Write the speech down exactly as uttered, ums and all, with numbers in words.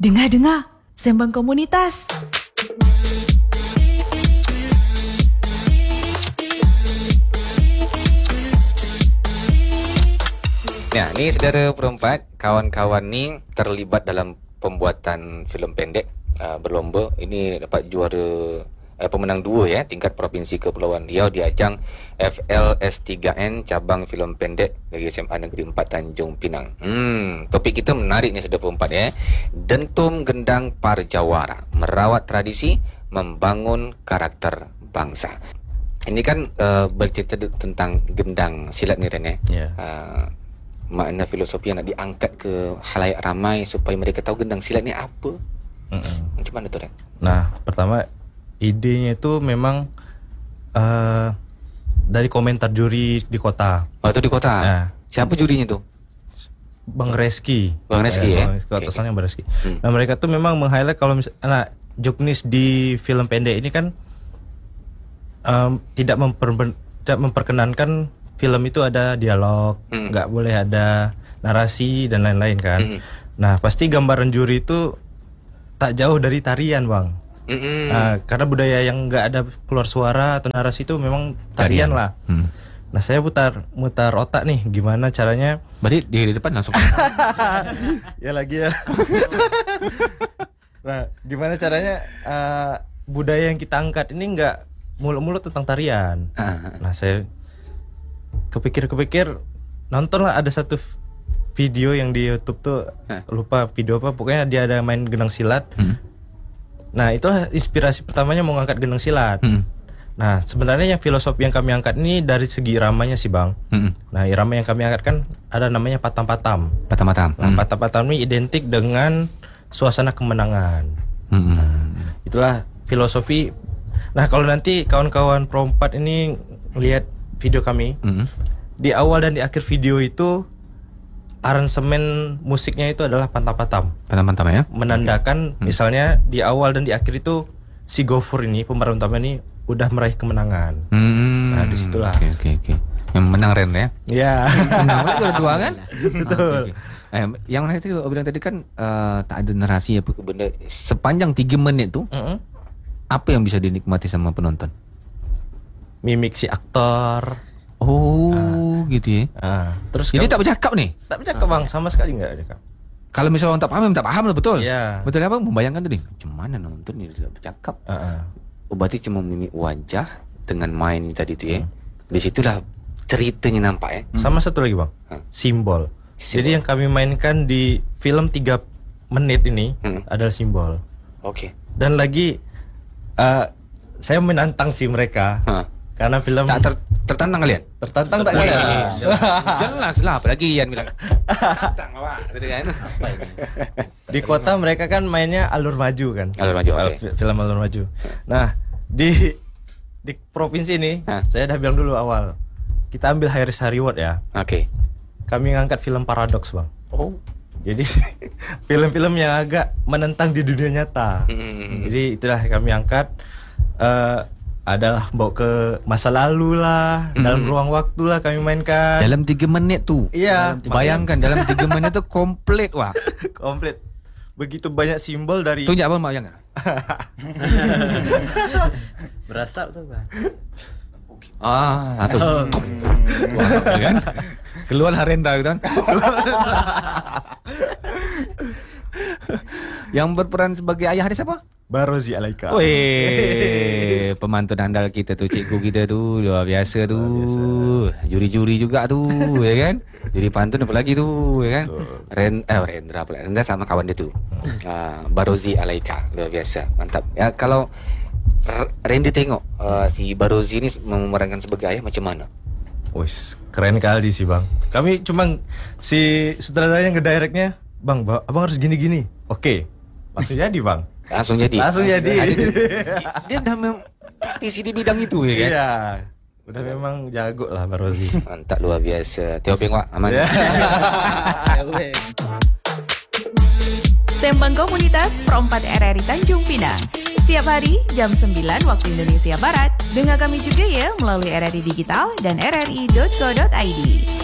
Dengar-dengar, sembang komunitas. Nah, ni saudara perempat, kawan-kawan ni terlibat dalam pembuatan filem pendek uh, berlomba. Ini dapat juara eh, pemenang dua ya, tingkat Provinsi Kepulauan Riau di ajang F L S tiga N cabang filem pendek dari S M A Negeri empat Tanjung Pinang. Hmm, topik kita menarik ni saudara perempat ya. Dentum Gendang Parjawara, merawat tradisi, membangun karakter bangsa. Ini kan uh, bercerita tentang gendang silat ni Ren ya. Yeah. Uh, makna filosofi yang nak diangkat ke khalayak ramai supaya mereka tahu gendang silat ni apa. Mm-mm. Macam mana tu Ren? Nah, pertama idenya itu memang uh, dari komentar juri di kota. Oh, itu di kota. Nah, siapa jurinya tu? Bang Reski. Bang Reski ya. Eh, Keatasannya Bang Reski. Hmm. Nah, mereka tuh memang meng-highlight kalau misalnya nah, joknis di film pendek ini kan um, tidak memper, tidak memperkenankan film itu ada dialog, nggak hmm. boleh ada narasi dan lain-lain kan. Hmm. Nah, pasti gambaran juri itu tak jauh dari tarian, Bang. Mm-hmm. Nah, karena budaya yang nggak ada keluar suara atau narasi itu memang tarian, tarian. lah. Hmm. Nah, saya putar mutar otak nih, gimana caranya? Berarti di, di depan langsung. Ya lagi ya. Nah, gimana caranya uh, budaya yang kita angkat ini nggak mulut-mulut tentang tarian. Uh-huh. Nah, saya kepikir-kepikir nontonlah ada satu video yang di YouTube tuh, huh? lupa video apa, pokoknya dia ada main gendang silat. Hmm. Nah, itulah inspirasi pertamanya mau ngangkat gendang silat. Hmm. Nah, sebenarnya yang filosofi yang kami angkat ini dari segi iramanya sih, Bang. Hmm. Nah, irama yang kami angkat kan ada namanya patam-patam. Patam-patam. Nah, hmm. patam-patam ini identik dengan suasana kemenangan. Hmm. Nah, itulah filosofi. Nah, kalau nanti kawan-kawan Pro empat ini lihat video kami, hmm. di awal dan di akhir video itu aransemen musiknya itu adalah patam-patam. Patam-patam ya? Menandakan okay. misalnya di awal dan di akhir itu si Gofur ini, pemeran utama ini udah meraih kemenangan. Hmm. Nah, disitulah. Oke, okay, oke, okay, oke. Yang menang Ren ya? Iya. Menang juga dua kan? Betul. Okay, okay. Eh, yang menarik tadi aku bilang tadi kan uh, tak ada narasi apa benda. Sepanjang tiga menit tuh, mm-hmm. apa yang bisa dinikmati sama penonton? Mimik si aktor. Oh, ah. gitu ya. Ah. Terus jadi kamu, tak bercakap nih? Tak bercakap, ah. Bang, sama sekali enggak bercakap. Kalau misalnya orang tak paham, tak paham lah betul. Yeah. Betul apa? Membayangkan tadi, macam mana nonton ni tidak bercakap. Uh-uh. Oh, berarti cuma mimik wajah dengan main tadi tu ya. Hmm. Di situlah ceritanya nampak ya. Hmm. Sama satu lagi, Bang. Hmm. Simbol. Simbol. Jadi yang kami mainkan di film tiga menit ini hmm. adalah simbol. Oke. Okay. Dan lagi uh, saya menantang sih mereka. Huh. Karena film tak ter, tertantang kalian? Tertantang tak kalian? Jelas lah, apalagi Ian bilang tantang awak. Di kota mereka kan mainnya alur maju kan? Alur maju, oke. Okay. Film alur maju. Nah, di di provinsi ini, huh? saya dah bilang dulu awal, kita ambil high risk high reward ya. Oke. Okay. Kami ngangkat film paradoks, Bang. Oh. Jadi film-film yang agak menentang di dunia nyata. Mm-hmm. Jadi itulah kami angkat. Uh, adalah bawa ke masa lalu lah, mm. dalam ruang waktu lah kami mainkan. Dalam tiga menit tu. Iya. Bayangkan dalam tiga menit tu komplit wah. Komplit. Begitu banyak simbol dari. Tunjuk apa bayangkan? Berasap tu, Bang. Ah, langsung. Oh. Wah, kan? Keluar Harenda gitu kan. Yang berperan sebagai ayah ada siapa? Barozi Alaika. Weh, pemantau andal kita tu, cikgu kita tu, luar biasa tu. Biasa. Juri-juri juga tu, ya kan? Juri pantun apa lagi tu, ya kan? Ren, eh Rendra pula. Rendra sama kawan dia tu. Uh, Barozi Alaika, luar biasa. Mantap. Ya, kalau Randy tengok uh, si Barozi ni memerankan sebagai ayah macam mana? Wis, keren kali sih, Bang. Kami cuma si sutradaranya ngedirectnya, Bang, abang harus gini-gini. Oke. Langsung jadi, Bang. Langsung jadi. Langsung jadi. Dia, dia dah praktisi di bidang itu ya kan? Iya. Udah memang jago lah Barozi. Mantap, luar biasa. Teo Peng Wak, aman. Sembang Komunitas Pro empat R R I Tanjung Pinang. Setiap hari jam sembilan waktu Indonesia Barat. Dengar kami juga ya melalui R R I Digital dan r r i dot co dot i d.